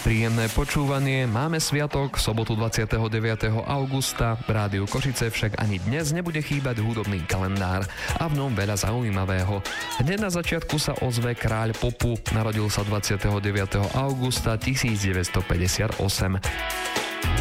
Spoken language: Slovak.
Príjemné počúvanie, máme sviatok, sobotu 29. augusta, v Rádiu Košice však ani dnes nebude chýbať hudobný kalendár a v ňom veľa zaujímavého. Hneď na začiatku sa ozve kráľ popu, narodil sa 29. augusta 1958.